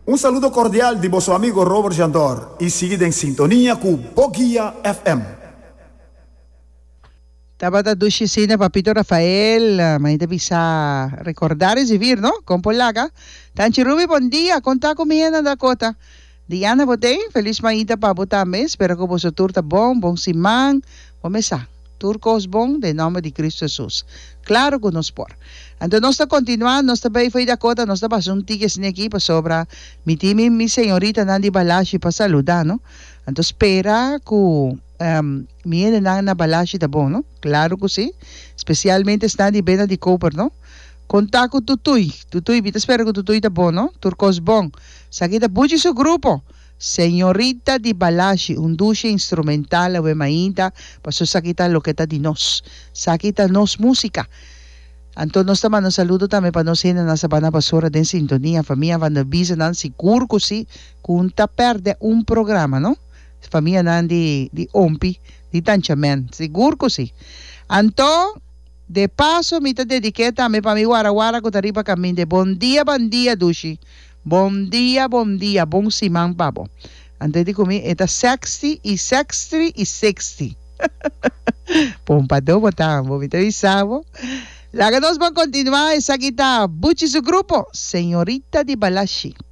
Un saludo cordial de vuestro amigo Robert Jandor y seguid en sintonía con Bogia FM. Tabata Dushicina, Papito Rafael, maite bisa recordar y vivir, ¿no? Con Polaca. Tanchi Ruby, buen día, conta comiendo en Dakota. Diana Botei, feliz maita para botarme, espero que vos turta bon simán, mesa. Turcos bon, de nome de Cristo Jesús. Claro que nos por. Entonces, nós está continuando, nós está bem feita Dakota, nós está passando tickets aqui para sobra. Mi time, mi senhorita Nandi Balashi para saludar, ¿no? Entonces, espera que miren na Balashi tá bom, ¿no? Claro que sim. Especialmente está de Bena de Cooper, ¿no? Conta com Tutui, vita espero que Tutui tá bom, ¿no? Turcos bom. Sakita buji su grupo. Señorita di Balashi, un duche instrumental, a mainta, pasó sakita lo que está de nos. Sakita nos música. Entonces, nós também nos saludo também para nós ainda na sabana basura de sintonia, família van de visa nan seguro que sim, conta perde um programa, não? Família nan de ompi, de tanchamen, seguro que sim. Então, de paso, me te dediquei também para mi guaraguara que taripa caminho de bom dia, dushi. Bom dia, bom simão, babo. Antes de comer, está sexy. Pompador, botar, vou me avisar. La que nos va a continuar es aquí está Buchi su grupo, Señorita di Balashi.